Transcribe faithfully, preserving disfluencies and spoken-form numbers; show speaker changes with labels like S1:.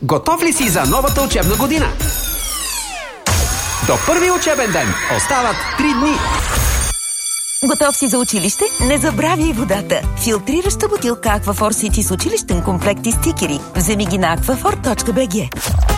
S1: Готов ли си за новата учебна година? До първи учебен ден остават три дни.
S2: Готов си за училище? Не забравяй водата. Филтрираща бутилка Аквафор Сити с училищен комплект и стикери. Вземи ги на аквафор точка би джи.